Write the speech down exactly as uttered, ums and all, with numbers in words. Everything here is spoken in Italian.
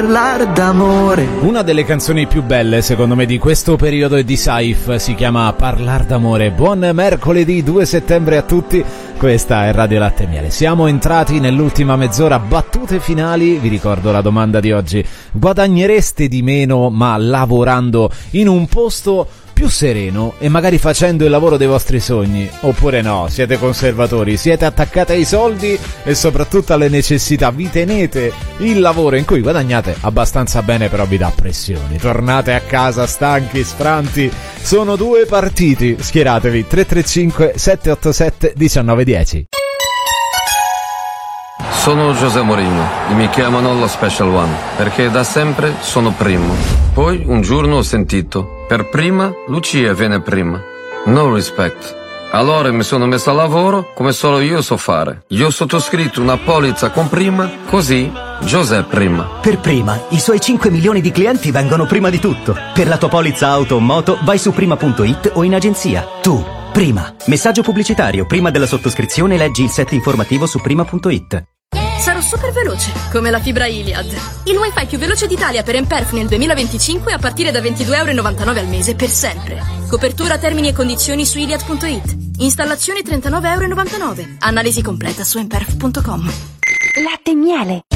Parlare d'amore. Una delle canzoni più belle secondo me di questo periodo è di Saif, si chiama Parlar d'amore. Buon mercoledì due settembre a tutti, questa è Radio Latte e Miele. Siamo entrati nell'ultima mezz'ora, battute finali. Vi ricordo la domanda di oggi: guadagnereste di meno ma lavorando in un posto più sereno e magari facendo il lavoro dei vostri sogni, oppure no? Siete conservatori, siete attaccati ai soldi e soprattutto alle necessità, vi tenete il lavoro in cui guadagnate abbastanza bene però vi dà pressioni, tornate a casa stanchi, sfranti. Sono due partiti, schieratevi. Tre tre cinque sette otto sette uno nove uno zero. Sono José Mourinho e mi chiamano lo Special One perché da sempre sono primo. Poi un giorno ho sentito: per prima Lucia viene prima. No respect. Allora mi sono messo a lavoro come solo io so fare. Io ho sottoscritto una polizza con prima, così José prima. Per prima, i suoi cinque milioni di clienti vengono prima di tutto. Per la tua polizza auto o moto vai su prima punto it o in agenzia. Tu, prima. Messaggio pubblicitario: prima della sottoscrizione leggi il set informativo su prima punto it. Sarò super veloce, come la fibra Iliad. Il wifi più veloce d'Italia per Emperf nel duemilaventicinque a partire da ventidue euro e novantanove al mese per sempre. Copertura, termini e condizioni su iliad punto it. Installazione trentanove euro e novantanove. Analisi completa su emperf punto com. Latte e Miele.